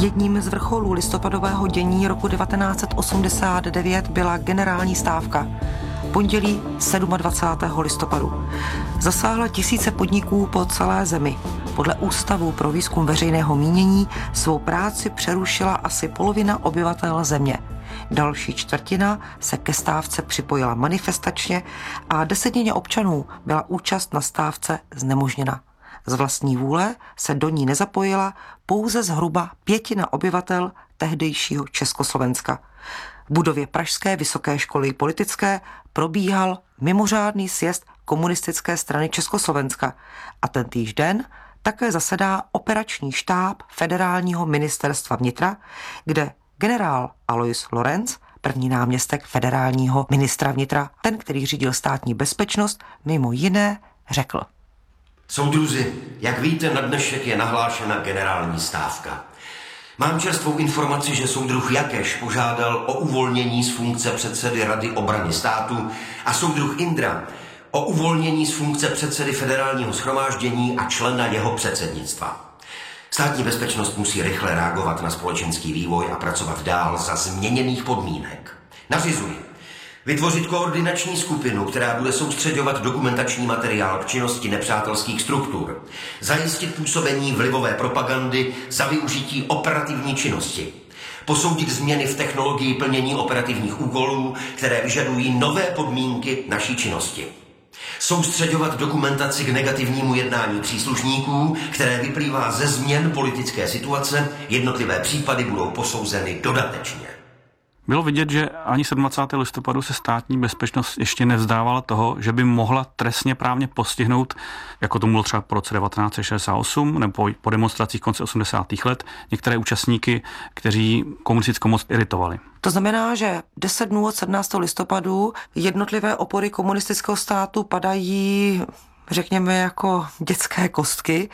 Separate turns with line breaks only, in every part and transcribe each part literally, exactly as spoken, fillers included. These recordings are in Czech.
Jedním z vrcholů listopadového dění roku devatenáct set osmdesát devět byla generální stávka. Pondělí dvacátého sedmého listopadu. Zasáhla tisíce podniků po celé zemi. Podle Ústavu pro výzkum veřejného mínění svou práci přerušila asi polovina obyvatel země. Další čtvrtina se ke stávce připojila manifestačně a desetině občanů byla účast na stávce znemožněna. Z vlastní vůle se do ní nezapojila pouze zhruba pětina obyvatel tehdejšího Československa. V budově Pražské vysoké školy politické probíhal mimořádný sjezd Komunistické strany Československa a tentýž den také zasedá operační štáb Federálního ministerstva vnitra, kde generál Alois Lorenz, první náměstek federálního ministra vnitra, ten, který řídil státní bezpečnost, mimo jiné řekl:
Soudruzi, jak víte, na dnešek je nahlášena generální stávka. Mám čerstvou informaci, že soudruh Jakeš požádal o uvolnění z funkce předsedy Rady obrany státu a soudruh Indra o uvolnění z funkce předsedy Federálního shromáždění a člena jeho předsednictva. Státní bezpečnost musí rychle reagovat na společenský vývoj a pracovat dál za změněných podmínek. Nařizuji vytvořit koordinační skupinu, která bude soustřeďovat dokumentační materiál k činnosti nepřátelských struktur, zajistit působení vlivové propagandy za využití operativní činnosti, posoudit změny v technologii plnění operativních úkolů, které vyžadují nové podmínky naší činnosti, soustřeďovat dokumentaci k negativnímu jednání příslušníků, které vyplývá ze změn politické situace, jednotlivé případy budou posouzeny dodatečně.
Bylo vidět, že ani dvacátého sedmého listopadu se státní bezpečnost ještě nevzdávala toho, že by mohla trestně právně postihnout, jako to bylo třeba po roce devatenáct set šedesát osm nebo po demonstracích konce osmdesátých let, některé účastníky, kteří komunistickou moc iritovali.
To znamená, že deset dnů od sedmnáctého listopadu jednotlivé opory komunistického státu padají, řekněme, jako dětské kostky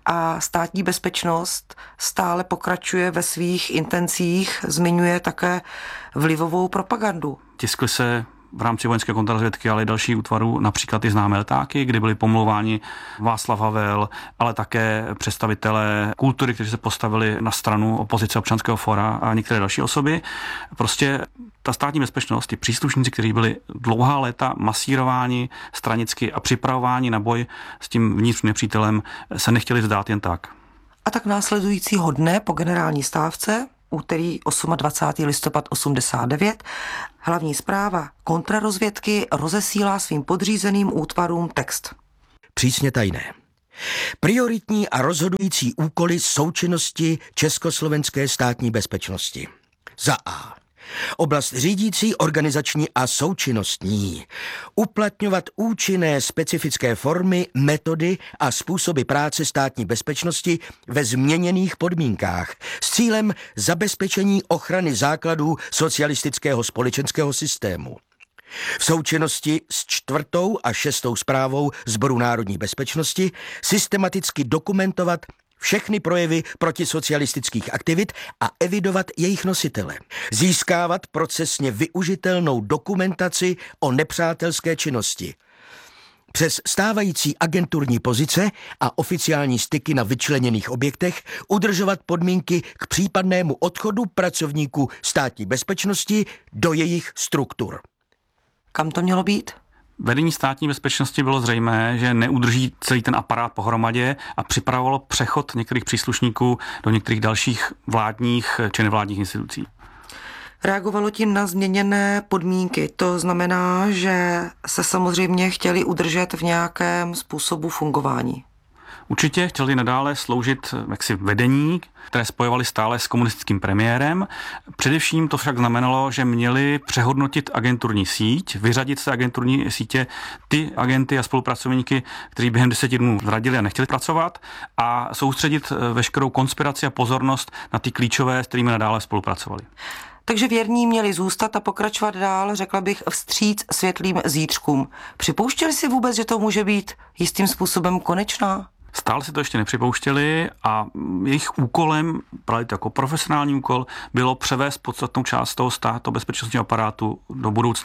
a státní bezpečnost stále pokračuje ve svých intencích, zmiňuje také vlivovou propagandu.
Tiskly se v rámci vojenské kontrarozvědky, ale i další útvarů, například i známé letáky, kdy byli pomlouváni Václav Havel, ale také představitelé kultury, kteří se postavili na stranu opozice Občanského fóra a některé další osoby. Prostě ta státní bezpečnost, ti příslušníci, kteří byli dlouhá léta masírováni stranicky a připravováni na boj s tím vnitřním nepřítelem, se nechtěli vzdát jen tak.
A tak následujícího dne po generální stávce, úterý dvacátého osmého listopad osmdesát devět, hlavní správa kontrarozvědky rozesílá svým podřízeným útvarům text.
Přísně tajné. Prioritní a rozhodující úkoly součinnosti československé státní bezpečnosti. Za A. Oblast řídící, organizační a součinnostní. Uplatňovat účinné specifické formy, metody a způsoby práce státní bezpečnosti ve změněných podmínkách s cílem zabezpečení ochrany základů socialistického společenského systému. V součinnosti s čtvrtou a šestou zprávou Sboru národní bezpečnosti systematicky dokumentovat všechny projevy protisocialistických aktivit a evidovat jejich nositele. Získávat procesně využitelnou dokumentaci o nepřátelské činnosti. Přes stávající agenturní pozice a oficiální styky na vyčleněných objektech udržovat podmínky k případnému odchodu pracovníků státní bezpečnosti do jejich struktur.
Kam to mělo být?
Vedení státní bezpečnosti bylo zřejmé, že neudrží celý ten aparát pohromadě a připravovalo přechod některých příslušníků do některých dalších vládních či nevládních institucí.
Reagovalo tím na změněné podmínky. To znamená, že se samozřejmě chtěli udržet v nějakém způsobu fungování.
Určitě chtěli nadále sloužit jaksi vedení, které spojovali stále s komunistickým premiérem. Především to však znamenalo, že měli přehodnotit agenturní síť, vyřadit z té agenturní sítě ty agenty a spolupracovníky, kteří během deseti dnů zradili a nechtěli pracovat, a soustředit veškerou konspiraci a pozornost na ty klíčové, s kterými nadále spolupracovali.
Takže věrní měli zůstat a pokračovat dál, řekla bych, vstříc světlým zítřkům. Připouštěli si vůbec, že to může být jistým způsobem konečná?
Stále si to ještě nepřipouštěli a jejich úkolem, právě jako profesionální úkol, bylo převést podstatnou část toho státu bezpečnostního aparátu do budoucna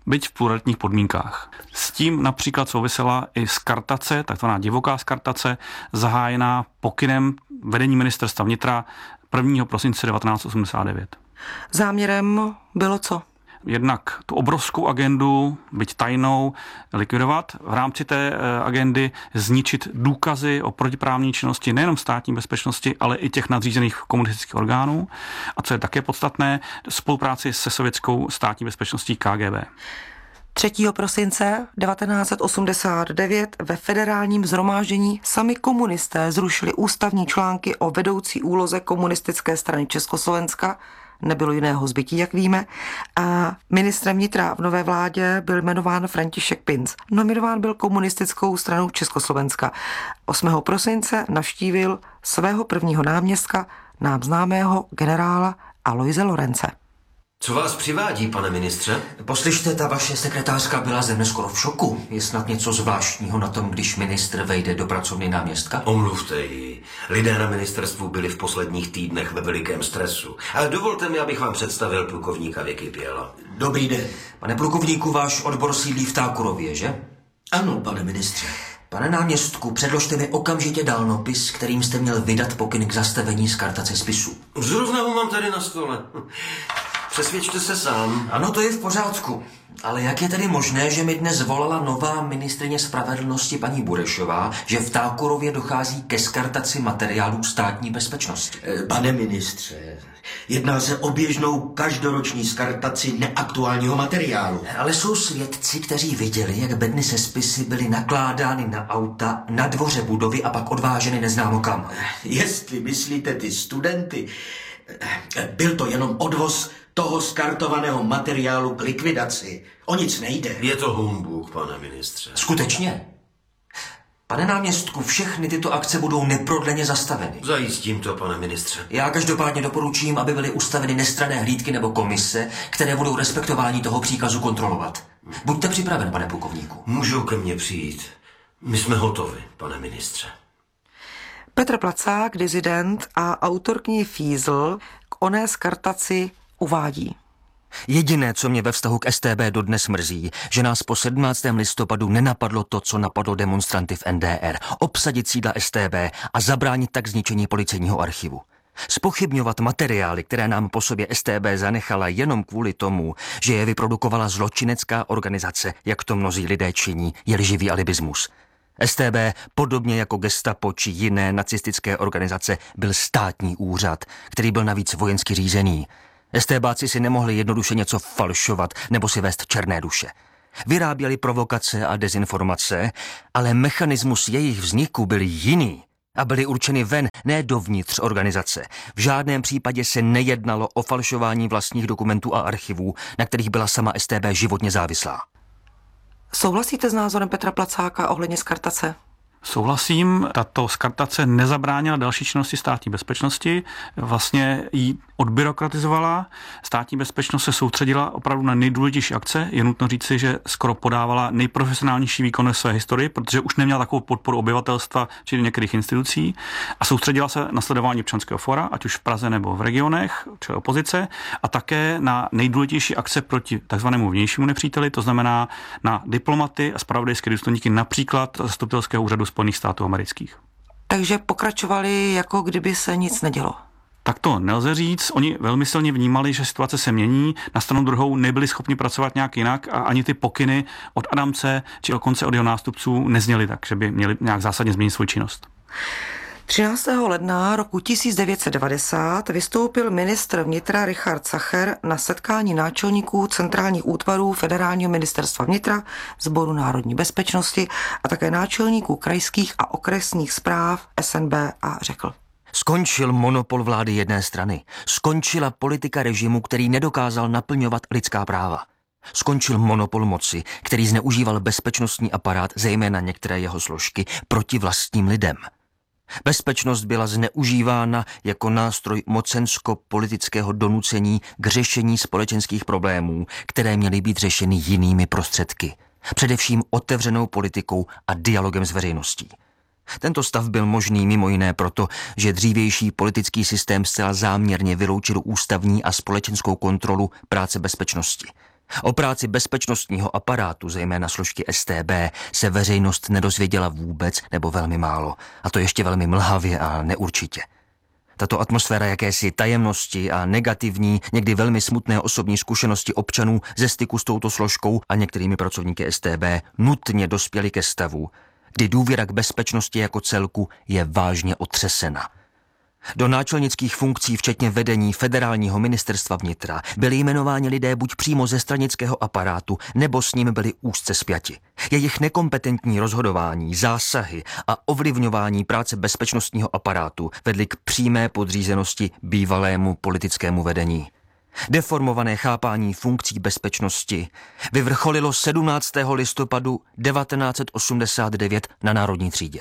byť v pluralitních podmínkách. S tím například souvisela i skartace, takzvaná divoká skartace, zahájená pokynem vedení ministerstva vnitra prvního prosince devatenáct osmdesát devět.
Záměrem bylo co?
Jednak tu obrovskou agendu, byť tajnou, likvidovat. V rámci té agendy zničit důkazy o protiprávní činnosti nejenom státní bezpečnosti, ale i těch nadřízených komunistických orgánů. A co je také podstatné, spolupráci se sovětskou státní bezpečností K G B.
třetího prosince devatenáct osmdesát devět ve federálním shromáždění sami komunisté zrušili ústavní články o vedoucí úloze komunistické strany Československa, nebylo jiného zbytí, jak víme, a ministrem vnitra v nové vládě byl jmenován František Pinc. Nominován byl komunistickou stranou Československa. osmého prosince navštívil svého prvního náměstka, nám známého generála Aloise Lorence.
Co vás přivádí, pane ministře?
Poslyšte, ta vaše sekretářka byla ze mne skoro v šoku. Je snad něco zvláštního na tom, když ministr vejde do pracovny náměstka?
Omluvte ji. Lidé na ministerstvu byli v posledních týdnech ve velikém stresu. Ale dovolte mi, abych vám představil plukovníka Vykypěla.
Dobrý den. Pane plukovníku, váš odbor sídlí v Tákurově, že?
Ano, pane ministře.
Pane náměstku, předložte mi okamžitě dálnopis, kterým jste měl vydat pokyn k zastavení skartace spisu.
Zrovna ho mám tady na stole. Přesvědčte se sám.
Ano, to je v pořádku. Ale jak je tedy možné, že mi dnes volala nová ministryně spravedlnosti paní Burešová, že v Tákurově dochází ke skartaci materiálů státní bezpečnosti?
Pane ministře, jedná se o běžnou každoroční skartaci neaktuálního materiálu.
Ale jsou svědci, kteří viděli, jak bedny se spisy byly nakládány na auta na dvoře budovy a pak odváženy neznámo kam.
Jestli myslíte ty studenty, byl to jenom odvoz toho skartovaného materiálu k likvidaci. O nic nejde.
Je to humbuk, pane ministře.
Skutečně? Pane náměstku, všechny tyto akce budou neprodleně zastaveny.
Zajistím to, pane ministře.
Já každopádně doporučím, aby byly ustaveny nestranné hlídky nebo komise, které budou respektování toho příkazu kontrolovat. Buďte připraven, pane plukovníku.
Můžou ke mně přijít. My jsme hotovi, pane ministře.
Petr Placák, dizident a autor knihy Fízl k oné skartaci uvádí.
Jediné, co mě ve vztahu k S T B dodnes mrzí, že nás po sedmnáctého listopadu nenapadlo to, co napadlo demonstranty v N D R, obsadit sídla S T B a zabránit tak zničení policejního archivu. Zpochybňovat materiály, které nám po sobě S T B zanechala jenom kvůli tomu, že je vyprodukovala zločinecká organizace, jak to mnozí lidé činí, je lživý alibismus. S T B, podobně jako Gestapo či jiné nacistické organizace, byl státní úřad, který byl navíc vojensky řízený. STBáci si nemohli jednoduše něco falšovat nebo si vést černé duše. Vyráběli provokace a dezinformace, ale mechanismus jejich vzniku byl jiný a byly určeny ven, ne dovnitř organizace. V žádném případě se nejednalo o falšování vlastních dokumentů a archivů, na kterých byla sama S T B životně závislá.
Souhlasíte s názorem Petra Placáka ohledně skartace?
Souhlasím, tato skartace nezabránila další činnosti státní bezpečnosti, vlastně ji odbyrokratizovala. Státní bezpečnost se soustředila opravdu na nejdůležitější akce. Je nutno říci, že skoro podávala nejprofesionálnější výkon ve své historii, protože už neměla takovou podporu obyvatelstva či některých institucí a soustředila se na sledování občanského fora, ať už v Praze nebo v regionech, či opozice, a také na nejdůležitější akce proti takzvanému vnějšímu nepříteli, to znamená na diplomaty a zpravodajské důstojníky, například zastupitelského úřadu Spojených států amerických.
Takže pokračovali, jako kdyby se nic nedělo.
Tak to nelze říct. Oni velmi silně vnímali, že situace se mění. Na stranu druhou nebyli schopni pracovat nějak jinak a ani ty pokyny od Adamce či dokonce od jeho nástupců nezněly tak, že by měli nějak zásadně změnit svou činnost.
třináctého ledna roku tisíc devět set devadesát vystoupil ministr vnitra Richard Sacher na setkání náčelníků centrálních útvarů Federálního ministerstva vnitra, Sboru národní bezpečnosti a také náčelníků krajských a okresních správ S N B a řekl:
Skončil monopol vlády jedné strany. Skončila politika režimu, který nedokázal naplňovat lidská práva. Skončil monopol moci, který zneužíval bezpečnostní aparát, zejména některé jeho složky, proti vlastním lidem. Bezpečnost byla zneužívána jako nástroj mocensko-politického donucení k řešení společenských problémů, které měly být řešeny jinými prostředky. Především otevřenou politikou a dialogem s veřejností. Tento stav byl možný mimo jiné proto, že dřívější politický systém zcela záměrně vyloučil ústavní a společenskou kontrolu práce bezpečnosti. O práci bezpečnostního aparátu, zejména složky S T B, se veřejnost nedozvěděla vůbec nebo velmi málo. A to ještě velmi mlhavě a neurčitě. Tato atmosféra jakési tajemnosti a negativní, někdy velmi smutné osobní zkušenosti občanů ze styku s touto složkou a některými pracovníky S T B nutně dospěly ke stavu, kdy důvěra k bezpečnosti jako celku je vážně otřesena. Do náčelnických funkcí, včetně vedení federálního ministerstva vnitra, byli jmenováni lidé buď přímo ze stranického aparátu, nebo s ním byli úzce spjati. Jejich nekompetentní rozhodování, zásahy a ovlivňování práce bezpečnostního aparátu vedly k přímé podřízenosti bývalému politickému vedení. Deformované chápání funkcí bezpečnosti vyvrcholilo sedmnáctého listopadu devatenáct set osmdesát devět na Národní třídě.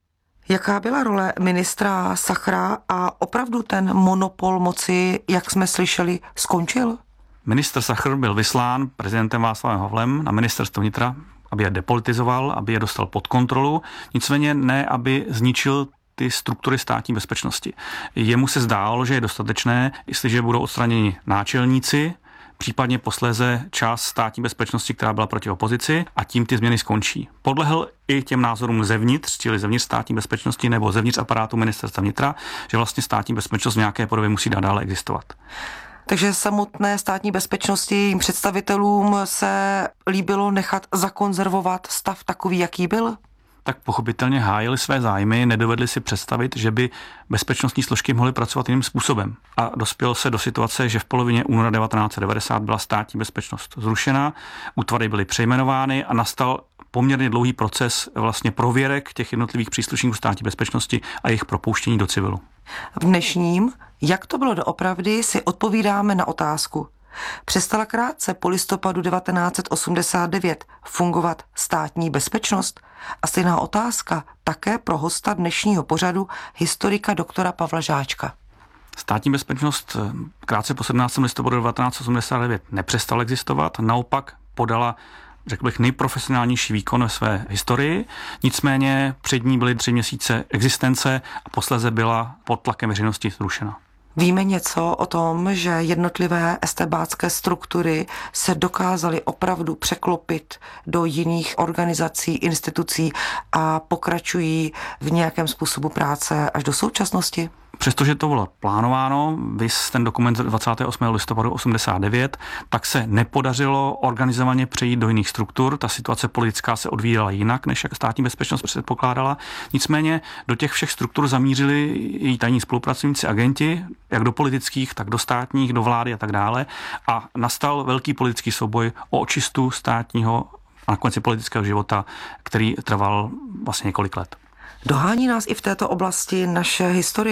Jaká byla role ministra Sachra a opravdu ten monopol moci, jak jsme slyšeli, skončil?
Ministr Sachr byl vyslán prezidentem Václavem Havlem na ministerstvo vnitra, aby je depolitizoval, aby je dostal pod kontrolu, nicméně ne, aby zničil ty struktury státní bezpečnosti. Jemu se zdálo, že je dostatečné, jestliže budou odstraněni náčelníci, případně posléze část státní bezpečnosti, která byla proti opozici, a tím ty změny skončí. Podlehl i těm názorům zevnitř, čili zevnitř státní bezpečnosti nebo zevnitř aparátu ministerstva vnitra, že vlastně státní bezpečnost v nějaké podobě musí nadále existovat.
Takže samotné státní bezpečnosti, jejím představitelům se líbilo nechat zakonzervovat stav takový, jaký byl?
Tak pochopitelně hájili své zájmy, nedovedli si představit, že by bezpečnostní složky mohly pracovat jiným způsobem. A dospěl se do situace, že v polovině února devatenáct set devadesát byla státní bezpečnost zrušena, útvary byly přejmenovány a nastal poměrně dlouhý proces vlastně prověrek těch jednotlivých příslušníků státní bezpečnosti a jejich propouštění do civilu.
V dnešním, jak to bylo doopravdy, si odpovídáme na otázku. Přestala krátce po listopadu devatenáct set osmdesát devět fungovat státní bezpečnost? A stejná otázka také pro hosta dnešního pořadu, historika doktora Pavla Žáčka.
Státní bezpečnost krátce po sedmnáctého listopadu devatenáct set osmdesát devět nepřestala existovat, naopak podala, řekl bych, nejprofesionálnější výkon ve své historii, nicméně před ní byly tři měsíce existence a posléze byla pod tlakem veřejnosti zrušena.
Víme něco o tom, že jednotlivé estébácké struktury se dokázaly opravdu překlopit do jiných organizací, institucí a pokračují v nějakém způsobu práce až do současnosti?
Přestože to bylo plánováno, vys ten dokument dvacátého osmého listopadu osmdesát devět, tak se nepodařilo organizovaně přejít do jiných struktur. Ta situace politická se odvíjela jinak, než jak státní bezpečnost předpokládala. Nicméně do těch všech struktur zamířili její tajní spolupracovníci, agenti, jak do politických, tak do státních, do vlády a tak dále. A nastal velký politický souboj o očistu státního a nakonec politického života, který trval vlastně několik let.
Dohání nás i v této oblasti naše historie.